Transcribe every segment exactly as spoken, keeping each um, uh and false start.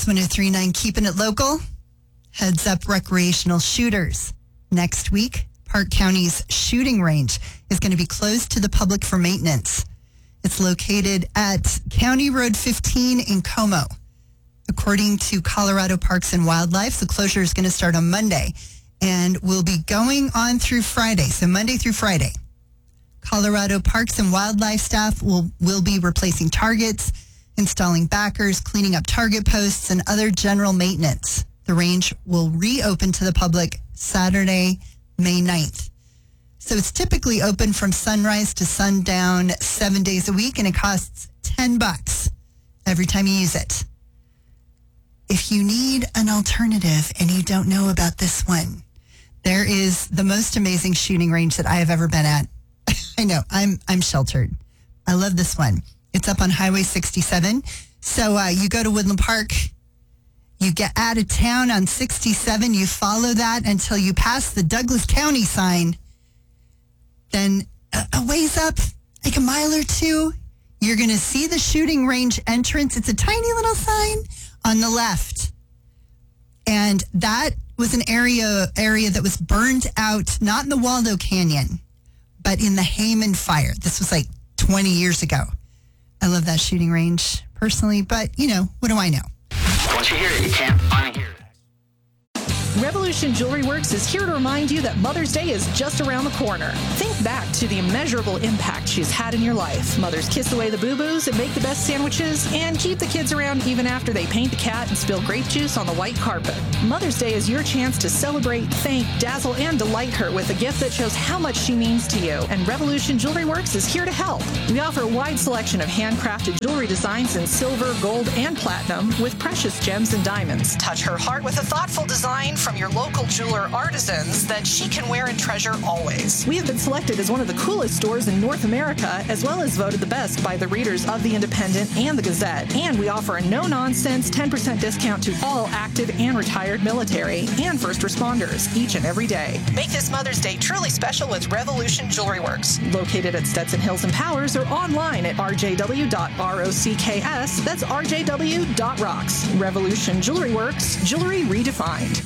one oh three point nine, keeping it local. Heads up recreational shooters. Next week, Park County's shooting range is going to be closed to the public for maintenance. It's located at County Road fifteen in Como. According to Colorado Parks and Wildlife, the closure is going to start on Monday and will be going on through Friday, so Monday through Friday. Colorado Parks and Wildlife staff will, will be replacing targets, installing backers, cleaning up target posts, and other general maintenance. The range will reopen to the public Saturday, May ninth. So it's typically open from sunrise to sundown seven days a week, and it costs ten bucks every time you use it. If you need an alternative and you don't know about this one, there is the most amazing shooting range that I have ever been at. I know, I'm I'm sheltered. I love this one. It's up on Highway sixty-seven. So uh, you go to Woodland Park, you get out of town on sixty-seven, you follow that until you pass the Douglas County sign. Then a, a ways up, like a mile or two, you're going to see the shooting range entrance. It's a tiny little sign on the left. And that was an area area that was burned out, not in the Waldo Canyon, but in the Hayman fire. This was like twenty years ago. I love that shooting range personally, but, you know, what do I know? Once you hear it, you can't unhear it. Revolution Jewelry Works is here to remind you that Mother's Day is just around the corner. Think back to the immeasurable impact she's had in your life. Mothers kiss away the boo-boos and make the best sandwiches and keep the kids around even after they paint the cat and spill grape juice on the white carpet. Mother's Day is your chance to celebrate, thank, dazzle, and delight her with a gift that shows how much she means to you. And Revolution Jewelry Works is here to help. We offer a wide selection of handcrafted jewelry designs in silver, gold, and platinum with precious gems and diamonds. Touch her heart with a thoughtful design from your local jeweler artisans that she can wear and treasure always. We have been selected as one of the coolest stores in North America, as well as voted the best by the readers of The Independent and The Gazette. And we offer a no-nonsense ten percent discount to all active and retired military and first responders each and every day. Make this Mother's Day truly special with Revolution Jewelry Works, located at Stetson Hills and Powers, or online at r j w dot rocks. That's r j w dot rocks. Revolution Jewelry Works, jewelry redefined.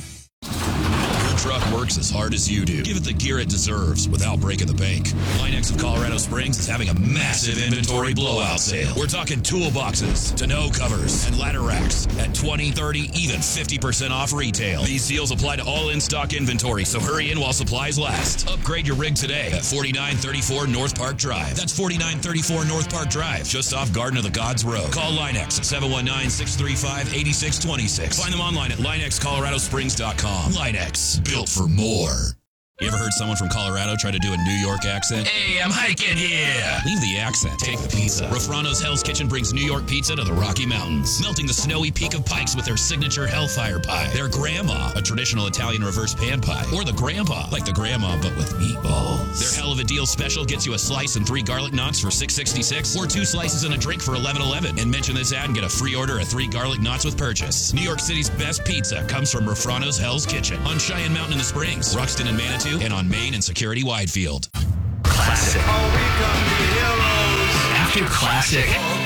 Your truck works as hard as you do. Give it the gear it deserves without breaking the bank. Linex of Colorado Springs is having a massive inventory blowout sale. We're talking toolboxes, tonneau covers, and ladder racks at twenty, thirty, even fifty percent off retail. These deals apply to all in-stock inventory, so hurry in while supplies last. Upgrade your rig today at forty-nine thirty-four North Park Drive. That's forty-nine thirty-four North Park Drive, just off Garden of the Gods Road. Call Linex at seven one nine, six three five, eight six two six. Find them online at linex colorado springs dot com. Linex, built for more. You ever heard someone from Colorado try to do a New York accent? Hey, I'm hiking here. Leave the accent. Take the pizza. Rafrano's Hell's Kitchen brings New York pizza to the Rocky Mountains, melting the snowy peak of Pikes with their signature Hellfire pie. Their Grandma, a traditional Italian reverse pan pie. Or the Grandpa, like the grandma but with meatballs. Their Hell of a Deal special gets you a slice and three garlic knots for six sixty-six, or two slices and a drink for eleven eleven. And mention this ad and get a free order of three garlic knots with purchase. New York City's best pizza comes from Rafrano's Hell's Kitchen on Cheyenne Mountain in the Springs, Ruxton and Manitou, and on Main and Security Widefield. Classic. Oh, we come to heroes. After classic.